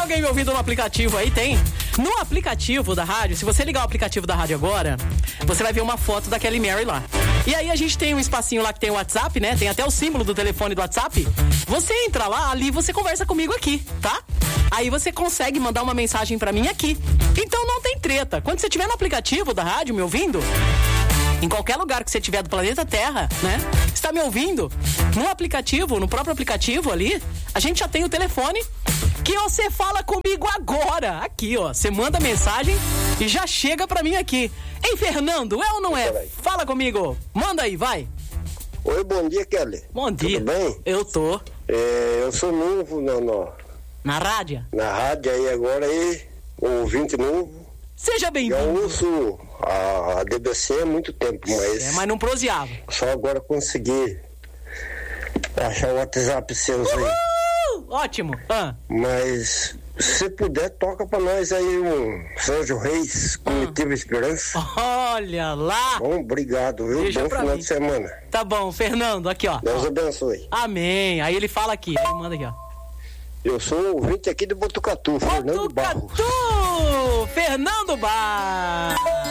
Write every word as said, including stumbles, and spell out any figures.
alguém me ouvindo no aplicativo aí? Tem? No aplicativo da rádio, se você ligar o aplicativo da rádio agora, você vai ver uma foto da Kelly Mary lá. E aí a gente tem um espacinho lá que tem o WhatsApp, né? Tem até o símbolo do telefone do WhatsApp. Você entra lá, ali você conversa comigo aqui, tá? Aí você consegue mandar uma mensagem pra mim aqui. Então não tem treta. Quando você estiver no aplicativo da rádio me ouvindo, em qualquer lugar que você estiver do planeta Terra, né? Está me ouvindo? No aplicativo, no próprio aplicativo ali, a gente já tem o telefone que você fala comigo agora. Aqui, ó. Você manda mensagem e já chega pra mim aqui. Ei, Fernando, é ou não é? Fala comigo. Manda aí, vai. Oi, bom dia, Kelly. Bom dia. Tudo bem? Eu tô. É, eu sou novo no, no, Na rádio? na rádio aí agora aí, um ouvinte novo. Seja Já bem-vindo. ouço a, a D B C há muito tempo, mas, É, mas não proseava. só agora consegui achar o WhatsApp seus aí. Uh, ótimo. Ah. Mas se puder, toca pra nós aí um Sérgio Reis, Comitiva Esperança. Olha lá. Bom, obrigado, viu? Deixa Bom pra final mim. de semana. Tá bom, Fernando, aqui, ó. Deus abençoe. Amém. Aí ele fala aqui, ele manda aqui, ó. Eu sou ouvinte aqui de Botucatu, Fernando Barros. Botucatu! Fernando Barros!